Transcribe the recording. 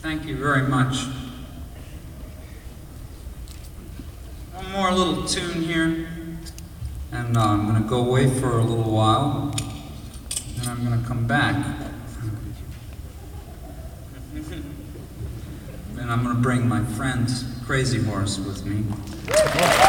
Thank you very much. One more little tune here, and I'm going to go away for a little while, and I'm going to come back. And I'm going to bring my friend Crazy Horse with me.